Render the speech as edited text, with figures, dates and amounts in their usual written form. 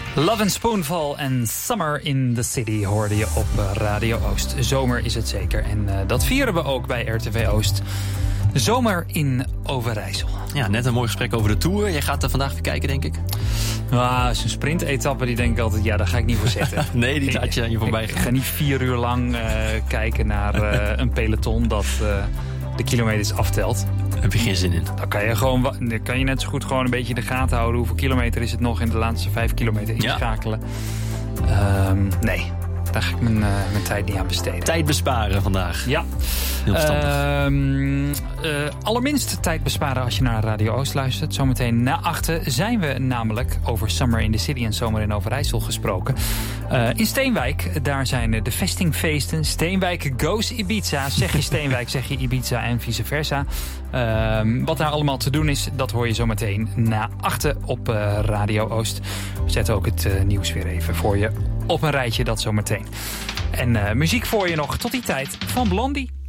Love and Spoonful en Summer in the City hoorde je op Radio Oost. Zomer is het zeker en dat vieren we ook bij RTV Oost. Zomer in Overijssel. Ja, net een mooi gesprek over de Tour. Jij gaat er vandaag weer kijken, denk ik. Ah, zo'n sprintetappe, die denk ik altijd, ja, daar ga ik niet voor zitten. Nee, die laat je aan je voorbij gaan. Ik ga niet 4 uur lang kijken naar een peloton dat de kilometers aftelt. Daar heb je geen zin in. Dan kan je net zo goed gewoon een beetje in de gaten houden. Hoeveel kilometer is het nog in de laatste 5 kilometer inschakelen. Ja. Nee, daar ga ik mijn tijd niet aan besteden. Tijd besparen vandaag. Ja. Heel verstandig. Allerminst tijd besparen als je naar Radio Oost luistert. Zometeen na 8 zijn we namelijk over Summer in the City en Zomer in Overijssel gesproken. In Steenwijk, daar zijn de vestingfeesten. Steenwijk goes Ibiza. Zeg je Steenwijk, zeg je Ibiza en vice versa. Wat daar allemaal te doen is, dat hoor je zometeen na 8 op Radio Oost. We zetten ook het nieuws weer even voor je op een rijtje, dat zometeen. En muziek voor je nog tot die tijd van Blondie.